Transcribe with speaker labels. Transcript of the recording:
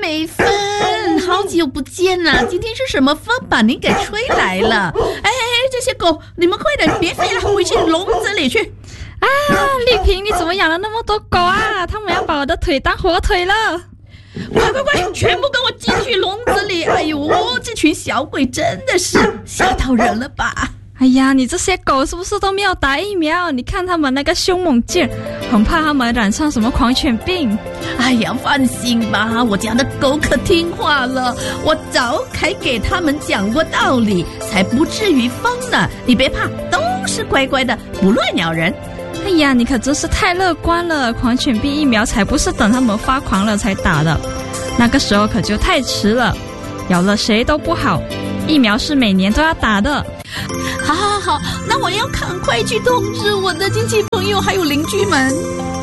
Speaker 1: 美芬，好久不见啦！今天是什么风把您给吹来了？哎，这些狗，你们快点别飞了，回去笼子里去！
Speaker 2: 啊，丽萍，你怎么养了那么多狗啊？他们要把我的腿当火腿了！
Speaker 1: 快，全部跟我进去笼子里！哎呦，这群小鬼真的是吓到人了吧？
Speaker 2: 哎呀，你这些狗是不是都没有打疫苗？你看他们那个凶猛劲，很怕他们染上什么狂犬病。
Speaker 1: 哎呀，放心吧，我家的狗可听话了，我早还给他们讲过道理，才不至于疯呢。你别怕，都是乖乖的，不乱咬人。
Speaker 2: 哎呀，你可真是太乐观了，狂犬病疫苗才不是等他们发狂了才打的，那个时候可就太迟了，咬了谁都不好，疫苗是每年都要打的。
Speaker 1: 好，那我要赶快去通知我的亲戚朋友还有邻居们。